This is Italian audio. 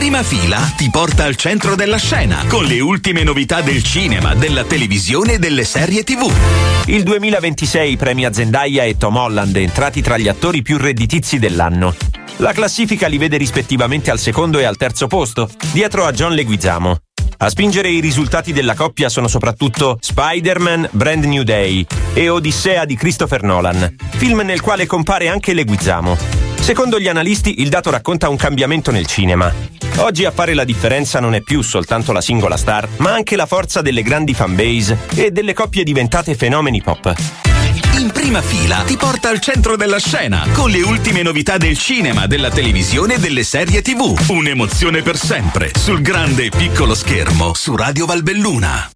Prima Fila ti porta al centro della scena con le ultime novità del cinema, della televisione e delle serie TV. Il 2026 premia Zendaya e Tom Holland, entrati tra gli attori più redditizi dell'anno. La classifica li vede rispettivamente al secondo e al terzo posto, dietro a John Leguizamo. A spingere i risultati della coppia sono soprattutto Spider-Man Brand New Day e Odissea di Christopher Nolan, film nel quale compare anche Leguizamo. Secondo gli analisti, il dato racconta un cambiamento nel cinema. Oggi a fare la differenza non è più soltanto la singola star, ma anche la forza delle grandi fanbase e delle coppie diventate fenomeni pop. In Prima Fila ti porta al centro della scena con le ultime novità del cinema, della televisione e delle serie TV. Un'emozione per sempre sul grande e piccolo schermo su Radio Valbelluna.